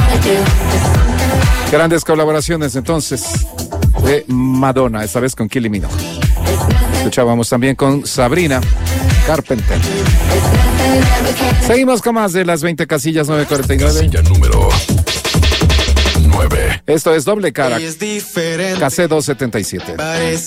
Grandes colaboraciones entonces de Madonna, esta vez con Kylie Minogue. Escuchábamos también con Sabrina Carpenter. Seguimos con más de las 20 casillas 949. Casilla número 9. Esto es Doble Cara, KC 277.